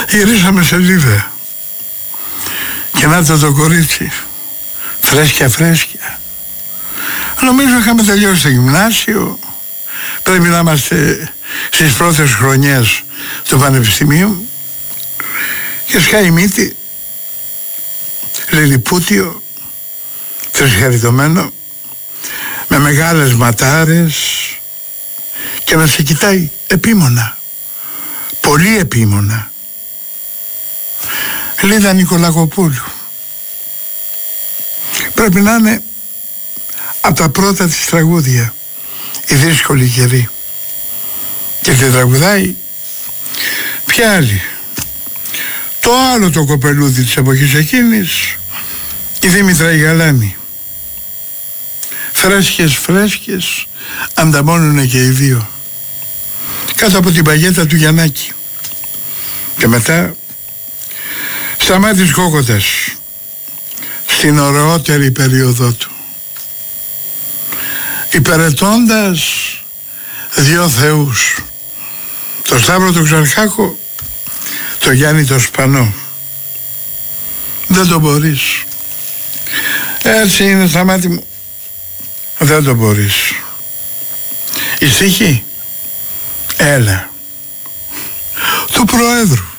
Γυρίσαμε σελίδα και να το κορίτσι, φρέσκια. Νομίζω είχαμε τελειώσει το γυμνάσιο, πρέπει να είμαστε στις πρώτες χρονιές του πανεπιστημίου, και σκάει η μύτη, λιλιπούτιο, τρισχαριτωμένο, με μεγάλες ματάρες, και να σε κοιτάει επίμονα, πολύ επίμονα. Λίδα Νικολακοπούλου. Πρέπει να είναι από τα πρώτα της τραγούδια, η δύσκολη καιρή. Και τη τραγουδάει ποια άλλη? Το άλλο το κοπελούδι της εποχής εκείνης, η Δήμητρα η Γαλάνη. Φρέσκες ανταμώνουνε και οι δύο κάτω από την παγέτα του Γιαννάκη. Και μετά Σταμάτης Κόκοτας, στην ωραιότερη περίοδο του, υπερετώντας δύο θεούς, το Σταύρο τον Ξαρχάκο, το Γιάννη το Σπανό. Δεν το μπορείς. Έτσι είναι, Σταμάτη μου, δεν το μπορείς. Η στίχη, έλα, του Προέδρου.